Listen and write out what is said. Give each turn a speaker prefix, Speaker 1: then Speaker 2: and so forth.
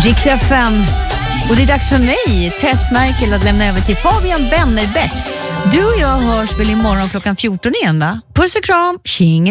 Speaker 1: Rix FM. Och det är dags för mig, Tess Merkel, att lämna över till Fabian Bennerbäck. Du och jag hörs väl imorgon klockan 14 igen, va? Puss och kram, tjing.